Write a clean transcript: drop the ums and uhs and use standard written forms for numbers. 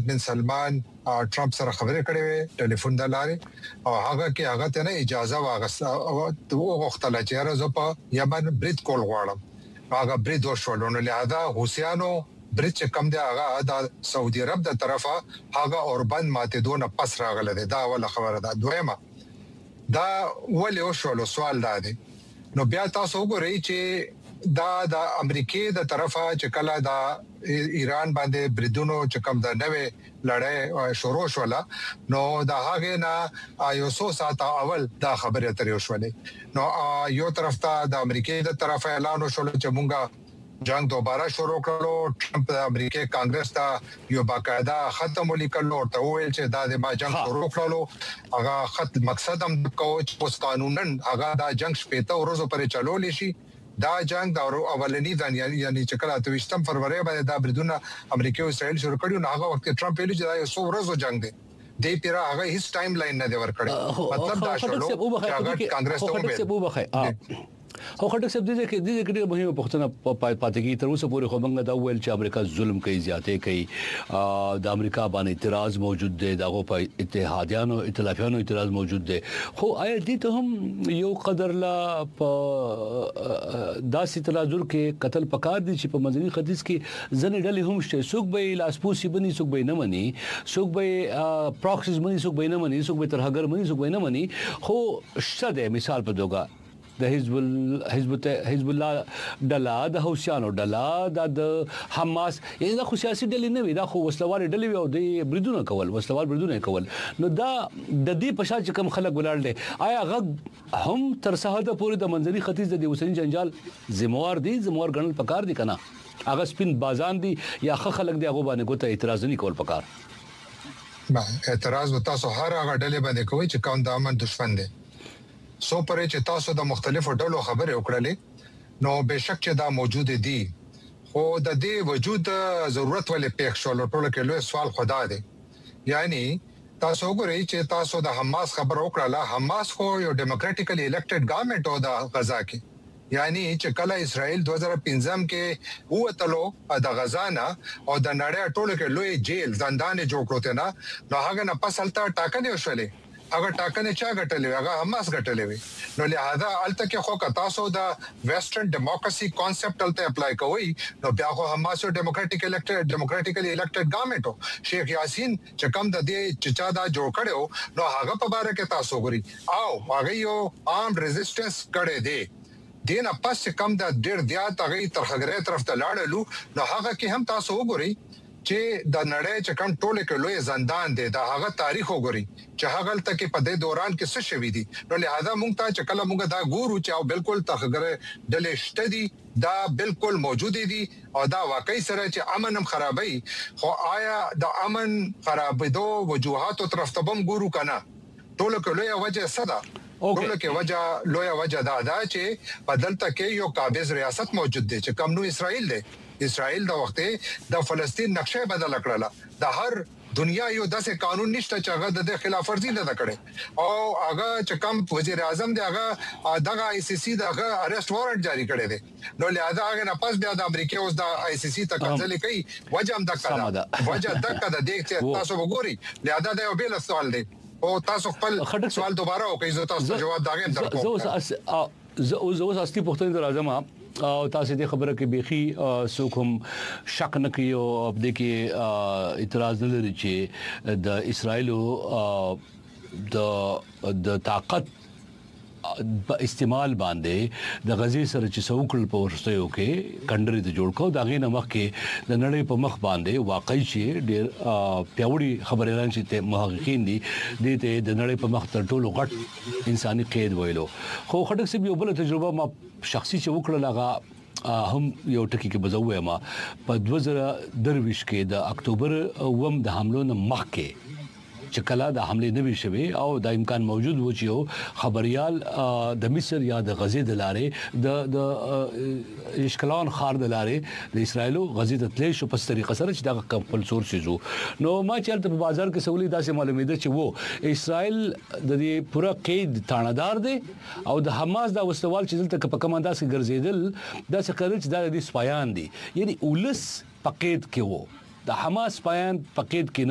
محمد بن سلمان ټرمپ سره خبرې کړې وې ټلیفون د لارې او هغه کې هغه ته نه اجازه واغسته او وغوښتل چې راځو په یمن برید کول غواړم هغه برید وشول نو لهدا حوثیانو برید چې کم دی هغه د سعودي عرب د طرفه هغه اوربند ماته دونه پس راغله دا اول خبره ده دویمه دا ولې وشول سوال دا دی نو بیا تاسو وګورئ چې دا د امریکای د طرفه چې کله دا ایران باندې بریدونو چې کم دا نوې لړۍ شروع شوله نو دا هغه نه یو څو ساعت اول دا خبره ترې وشولې نو یو طرف ته د امریکای د طرفه اعلان وشول چې مونږه جنگ دوباره شروع کړو ټرمپ د امریکای کانګرس ته یو باقاعده ختم ولیکلو او ته ویل چې دا د ما جنگ شروع کړو هغه خط مقصد هم کوچ پوس قانونن هغه دا جنگ شپته ورځو پرې چلول شي دا جنگ دا اولنی ځان یعنی چې کله 28 فروری باندې دا بریدونه امریکا او اسرائیل شروع کړیو نو هغه وخت ټرمپ ویل چې دا یو څو ورځو جنگ دی د پیرا هغه هیڅ ټایم لاین نه دی ورکړی مطلب دا شلو چې هغه کانګرس ته خو خټک صاحب دې کې ډېر مهمه پوښتنه پاتې کیږي تر اوسه پورې خو موږ دا ویل چې امریکا ظلم کوي زیاتې کوي د امریکا باندې اعتراض موجود دی دغه په اتحادیانو ائتلافیانو اعتراض موجود دی خو آیا دې ته هم یو قدر لا په داسې تناظر کې قتل پکار دي چې په مدني ختیځ کې ځنې ډلې هم شته څوک به لاسپوسی بني څوک به نه مني څوک به پراکسیز مني څوک به نه مني څوک به ترهګر مني څوک به نه مني خو شته مثال په توګه د حزب الله ډلا د حوثیانو ډلا د حماس یعنی دا خو سیاسي ډلې نه وي دا خو وسلوال ډلې وي او د بریدونه کول وسلوال بریدونه کول نو دا د دې په شان چې کوم خلک ولاړ دي آیا غږ هم تر سهاده پورې د منځري ختیځ د اوسنی جنجال زموار غنل پکار دي کنه هغه سپین بازان دي یا خلک دی هغه باندې ګوته اعتراض نه کول پکار ما اعتراض تاسو هر هغه ډلې باندې کوي چې کوم د امن دشمن دي سو پرې چې تاسو د مختلفو ډلو خبرې وکړلې نو بهشک چې دا موجود دي خو د دې وجود ضرورت ولې پېښ شول ټول کې لوی سوال خدا دی یعنی تاسو وګورئ چې تاسو د حماس خبر وکړه حماس خو یو ډیموکراټیکلی الیکټډ ګورنمنت او د غزا کې یعنی چې کله اسرائیل 2015 کې وټلو د غزا نه او د نړۍ ټول کې لوی جیل زندان جوړ کړو نه نو هغه نه پسلته ټاکنه وشولې هغه ټاکنه چا غټلې هغه حماس غټلې وي نو لہذا الته کې خو تاسو د ویسټرن ډیموکراسي کانسپټ الته اپلای کوي نو بیا خو حماس یو ډیموکراټیکلی الیکټډ ګورنمنت شیخ یاسین چې کوم د دې چچا دا جوړ کړو نو هغه په اړه کې تاسو ګوري او هغه یو آرم ریزिस्टेंस کړي دي دینه پس کم د ډیر زیات هغه ترخګرې طرف ته لاړلو نو هغه کې هم تاسو وګورئ چې د نړۍ چې کوم ټوله کې لوی زندان دی دا هغه تاریخ وګوري چې هغه تل کې په دې دوران کې څه شوی دي نو لہذا موږ ته چې کله موږ دا ګورو چې او بالکل تخګره ډلې شته دي دا بالکل موجود دي او دا واقعي سره چې امن هم خرابي خو آیا د امن خرابېدو وجوهات طرف ته بم ګورو کنه ټوله کې لوی وجه صدا ټوله کې لوی وجه دا چې بدلته کې یو قابض ریاست موجود دی چې کوم نو اسرائیل دی اسرائیل د وخت د فلسطین نقشه بدل کړله د هر دنیا یو داسې قانون نشته چې هغه د خلاف ورزي نه کړي او هغه چې کوم وزیر اعظم دی هغه دغه آی سی سی دغه اریسټ وارنټ جاری کړی دی نو لہذا هغه نه پاس بیا د امریکا اوس د آی سی سی ته کنځلې کوي وجه هم وجه دغه د دې چې تاسو وګورئ لہذا دا یو بل سوال دی او تاسو خپل سوال دوباره وکړئ زه تاسو جواب داګم درکوم زه اوس اصلي پوښتنه درازم او تاسو دې خبره کې بيخي څوک هم شک نه کوي او د کې اعتراض نه لري چې د اسرایلو د طاقت په استعمال باندې د غزي سره چې څوکل په ورستیو کې کندري ته جوړ کو دا غینه مخ کې د نړۍ په مخ باندې واقعي چې ډېر پیوړی خبرېلان چې محققین دي د نړۍ په مخ تر ټولو غټ انساني قید ویلو خو خټک سي یو بل تجربه ما شخصي چې وکړه لغه هم یو ټکی کې بزوې ما په 2023 کې د اکتوبر وم د حملو نه مخ کې چې کله د حمله نوي شوي او د امکان موجود و چې خبريال د مصر یا د غزې د لارې د اشکلان خار د لارې د اسرایلو غزې ته تللی شو په طریقه سره چې دا کمپلسور شيزو نو ما چلته په بازار کې سہولي داسې معلومه ده چې وو اسرائیل د دې پورا قید تانادار دي او د حماس دا وسوال چې دلته په کماندا سي ګرځیدل دا څه کړل چې دا د سپایان دي یعنی اولس پقید کې وو د حماس سپایان پقید کې